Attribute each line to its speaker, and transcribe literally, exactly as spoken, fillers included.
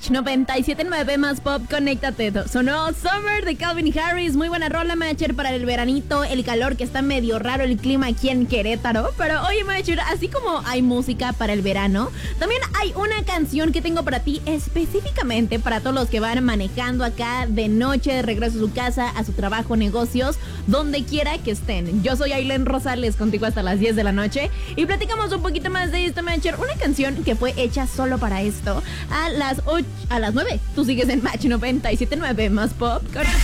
Speaker 1: Match noventa y siete punto nueve más pop, conéctate. Sonó Summer de Calvin Harris. Muy buena rola, Matcher, para el veranito, el calor, que está medio raro el clima aquí en Querétaro. Pero oye, Matcher, así como hay música para el verano, también hay una canción que tengo para ti específicamente para todos los que van manejando acá de noche, de regreso a su casa, a su trabajo, negocios, donde quiera que estén. Yo soy Ailén Rosales, contigo hasta las diez de la noche, y platicamos un poquito más de esto, Matcher. Una canción que fue hecha solo para esto, a las ocho, a las nueve. Tú sigues en Match noventa y siete punto nueve más pop. Con